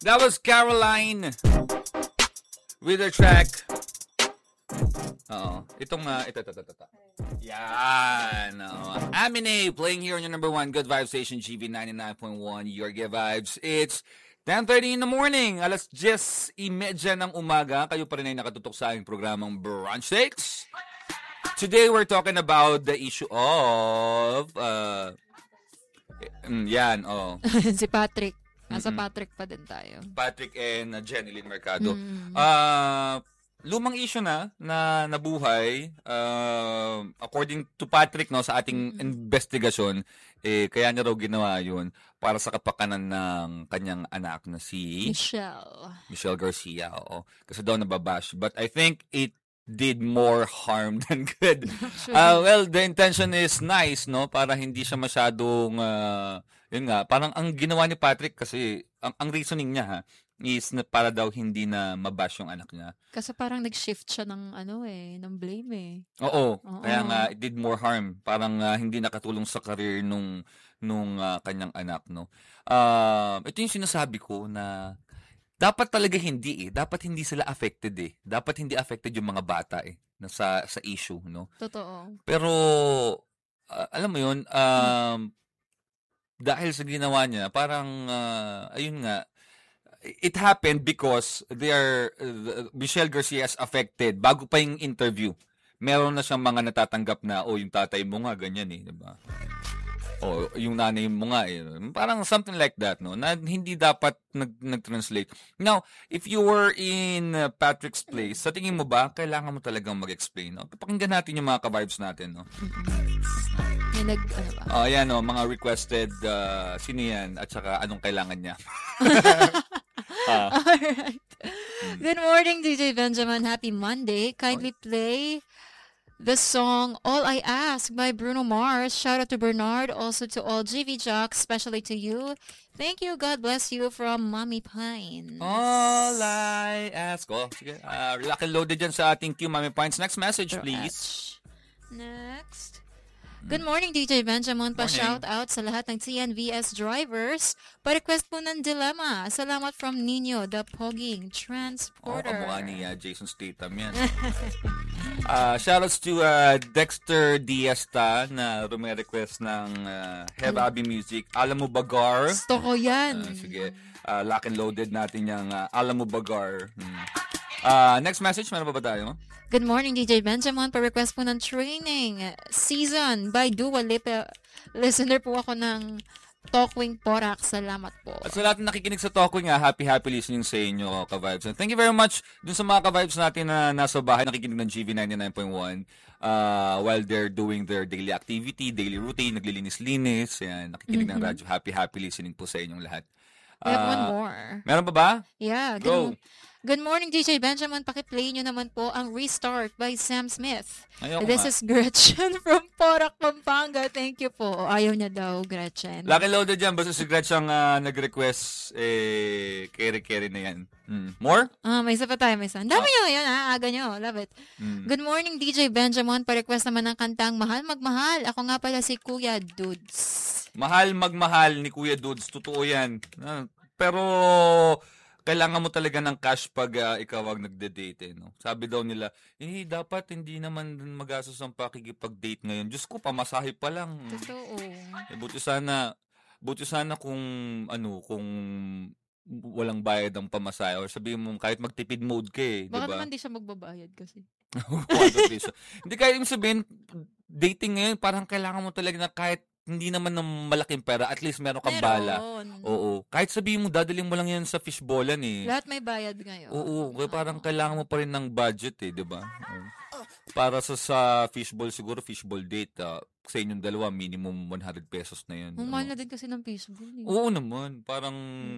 That was Caroline with her track. Ito. Yan. Amine playing here on your number one Good Vibes station, GV 99.1, your Good Vibes. It's 10:30 in the morning. 10:30 ng umaga. Kayo pa rin ay nakatutok sa aking programang Brunch Takes. Today, we're talking about the issue of... Si Patrick. Nasa Patrick pa din tayo. Patrick and Jenny Lynn Mercado. Lumang issue na nabuhay. According to Patrick, no, sa ating investigasyon, kaya niya raw ginawa yun para sa kapakanan ng kanyang anak na si Michelle Garcia. Oo. Kasi daw nababash. But I think it did more harm than good. Well, the intention is nice, no? Para hindi siya masyadong... yun nga, parang ang ginawa ni Patrick kasi, ang reasoning niya ha, is na para daw hindi na mabash yung anak niya. Kasi parang nag-shift siya ng ng blame Oo. Kaya nga, it did more harm. Parang hindi nakatulong sa career nung kanyang anak, no? Ito yung sinasabi ko na dapat talaga hindi Dapat hindi sila affected Dapat hindi affected yung mga bata na sa issue, no? Totoo. Pero, alam mo yun, dahil sa ginawa niya, parang, ayun nga, it happened because Michelle Garcia is affected. Bago pa yung interview, meron na siyang mga natatanggap na, yung tatay mo nga, ganyan diba? Yung nanay mo nga Parang something like that, no? Na hindi dapat nag-translate. Now, if you were in Patrick's place, sa tingin mo ba, kailangan mo talagang mag-explain, no? Pakinggan natin yung mga ka-vibes natin, no? Ayan, mga requested, sino yan, at saka anong kailangan niya. Alright. Good morning, DJ Benjamin. Happy Monday. Kindly play the song All I Ask by Bruno Mars. Shout out to Bernard, also to all GV jocks, especially to you. Thank you. God bless you from Mommy Pines. All I Ask. Sige. Lock and loaded dyan sa ating Q, Mommy Pines. Next message, please. Next. Good morning, DJ Benjamin. Pa-shout out sa lahat ng TNVS drivers. Pa-request po ng Dilemma. Salamat from Nino, the Pogging Transporter. Kamukha ni Jason Statham yan. Shoutouts to Dexter Diasta na rume-request ng Head Abbey Music. Alam mo Bagar? Gusto ko yan. Sige. Lock and loaded natin yung Alam mo Bagar. Next message, meron pa ba tayo? Good morning, DJ Benjamin. Pa-request po ng Training Season by Dua Lipa. Listener po ako ng Talkwing Porak. Salamat po. At sa lahat na nakikinig sa Talkwing, happy listening sa inyo, ka-vibes. And thank you very much dun sa mga ka-vibes natin na nasa bahay, nakikinig ng GV 99.1 while they're doing their daily activity, daily routine, naglilinis-linis. Yan, nakikinig ng radyo. Happy listening po sa inyong lahat. We have one more. Meron pa ba? Yeah. Go. Good morning, DJ Benjamin. Pakiplay nyo naman po ang Restart by Sam Smith. This is Gretchen from Porac, Pampanga. Thank you po. Ayaw niya daw, Gretchen. Lucky loaded dyan. Basta si Gretchen nag-request, carry na yan. More? May isa pa tayo, may isa. Dami nyo yun, aga nyo. Love it. Good morning, DJ Benjamin. Pa-request naman ng kantang Mahal Magmahal. Ako nga pala si Kuya Dudes. Mahal Magmahal ni Kuya Dudes. Totoo yan. Pero... kailangan mo talaga ng cash pag ikaw ang nagde-date, no? Sabi daw nila, dapat hindi naman magastos ang pakikipag-date ngayon. Diyos ko, pamasahe pa lang. Totoo. Buti sana kung walang bayad ang pamasahe. Or sabihin mo, kahit magtipid mode ka Baka diba? naman di siya magbabayad kasi. Hindi, kahit yung sabihin, dating ngayon, parang kailangan mo talaga na kahit hindi naman ng malaking pera, at least meron kang bala. Oo. Kahit sabihin mo, dadaling mo lang yan sa fishballan Lahat may bayad ngayon. Oo. Kaya parang kailangan mo pa rin ng budget di ba? Para sa fishball, siguro fishball date, sa inyong dalawa, minimum 100 pesos na yun. Mahal na din kasi ng fishball. Oo naman. Parang,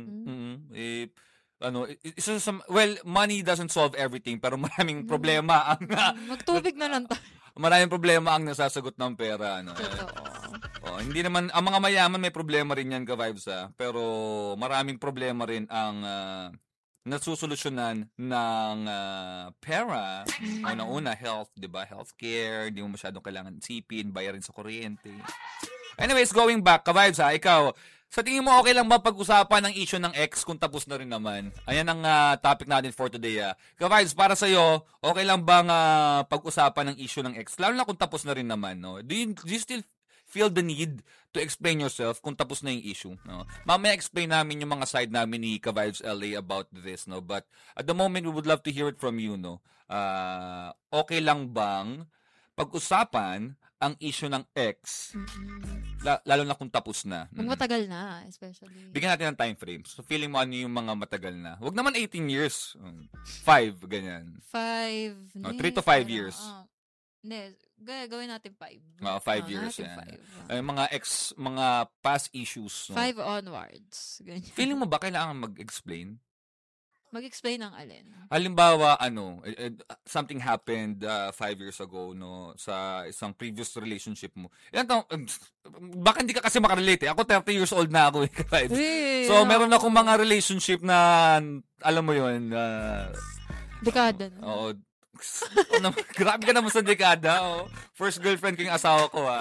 money doesn't solve everything, pero maraming problema ang... Magtubig na lang tayo. Maraming problema ang nasasagot ng pera. Hindi naman, ang mga mayaman may problema rin yan, ka-vibes pero maraming problema rin ang nasusolusyonan ng pera. Una-una, health, di ba? Healthcare, hindi mo masyadong kailangan isipin, bayarin sa kuryente. Anyways, going back, ka-vibes ikaw, Sa tingin mo, okay lang ba pag-usapan ng issue ng ex kung tapos na rin naman? Ayan ang topic natin for today. Ka-vibes, para sa'yo, okay lang bang pag-usapan ng issue ng ex? Lalo na kung tapos na rin naman, no? Do you still feel the need to explain yourself kung tapos na yung issue, no? Mamaya explain namin yung mga side namin ni Ka-Vibes LA about this, no? But at the moment, we would love to hear it from you, no? Okay lang bang pag-usapan ang issue ng ex, lalo na kung tapos na. Kung matagal na, especially. Bigyan natin ng time frame. So, feeling mo ano yung mga matagal na. Huwag naman 18 years. 5, ganyan. 5. 3 to 5 years. Hindi, gawin natin 5. 5 years, yan. Mga past issues. 5 onwards. Ganyan. Feeling mo ba kailangan mag-explain? Mag-explain ng alin? Halimbawa, something happened 5 years ago, no, sa isang previous relationship mo. Baka hindi ka kasi makarelate. Ako 30 years old na ako. So, meron akong mga relationship na, alam mo yun, dekada na. Oo. Grabe ka naman sa dekada. First girlfriend ko yung asawa ko,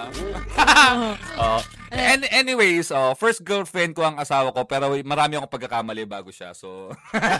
Anyways, first girlfriend ko ang asawa ko, pero marami akong pagkakamali bago siya. So,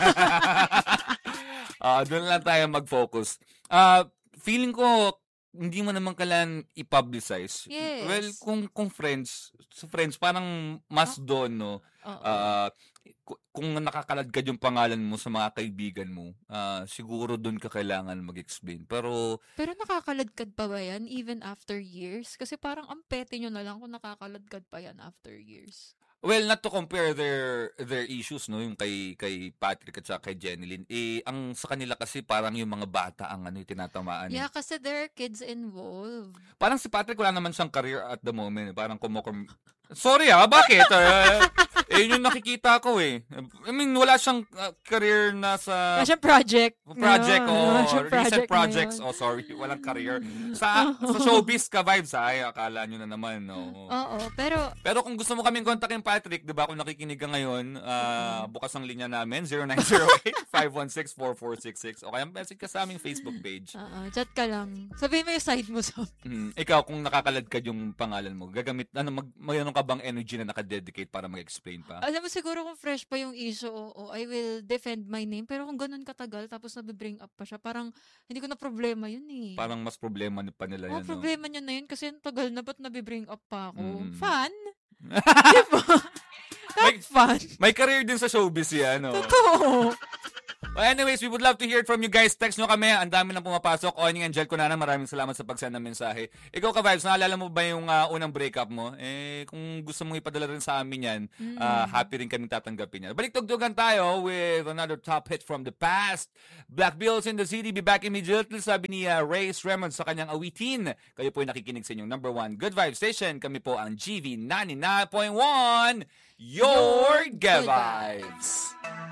doon lang tayo mag-focus. Feeling ko, hindi mo naman kailangan i-publicize. Yes. Well, kung friends, parang mas doon, no? Kung nakakaladkad yung pangalan mo sa mga kaibigan mo, siguro doon ka kailangan mag-explain. Pero nakakaladkad pa ba yan even after years? Kasi parang ang pete nyo na lang kung nakakaladkad pa yan after years. Well, not to compare their issues, no, yung kay Patrick at saka kay Jenilyn. Ang sa kanila kasi parang yung mga bata ang yung tinatamaan. Yeah, kasi there are kids involved. Parang si Patrick wala naman siyang career at the moment. Parang Sorry bakit? Yun yung nakikita ko I mean, wala siyang career na sa... Wala siyang project. Recent projects. Sorry, walang career. Sa showbiz ka vibes, akala nyo na naman, no? Oo, pero kung gusto mo kaming kontakin Patrick, di ba, kung nakikinig ka ngayon, bukas ang linya namin, 0908-516-4466. O kaya message ka sa aming Facebook page. Chat ka lang. Sabihin mo yung side mo sa... Ikaw, kung nakakaladkad yung pangalan mo, mayroon ka bang energy na nakadedicate para mag-explain pa? Alam mo, siguro kung fresh pa yung issue, I will defend my name. Pero kung ganun katagal, tapos nabibring up pa siya, parang hindi ko na problema yun Parang mas problema pa nila yan. Problema niya na yun kasi ang tagal na, ba't nabibring up pa ako? Fun? Diba? Fun. May career din sa showbiz yan, no? Totoo. Well, anyways, we would love to hear it from you guys. Text nyo kami. Ang dami nang pumapasok. Oning Angel Kunana, maraming salamat sa pag-send ng mensahe. Ikaw, Ka-Vibes, naalala mo ba yung unang breakup mo? Kung gusto mong ipadala rin sa amin yan, happy rin kaming tatanggapin yan. Balik-tugtugan tayo with another top hit from the past. Black Bills in the City. Be back immediately, sabi ni Reyes Raymond sa kanyang awitin. Kayo po ay nakikinig sa inyong number 1 Good Vibe Station. Kami po ang GV 99.1, Your Good Vibes.